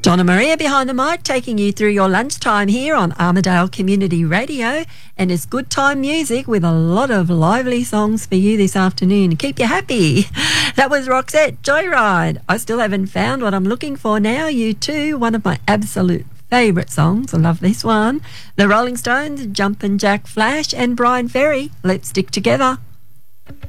Donna Maria behind the mic, taking you through your lunchtime here on Armidale Community Radio, and it's good time music with a lot of lively songs for you this afternoon to keep you happy. That was Roxette, Joyride. I still haven't found what I'm looking for now. You too, one of my absolute favourite songs. I love this one. The Rolling Stones, Jumpin' Jack Flash, and Brian Ferry, Let's Stick Together.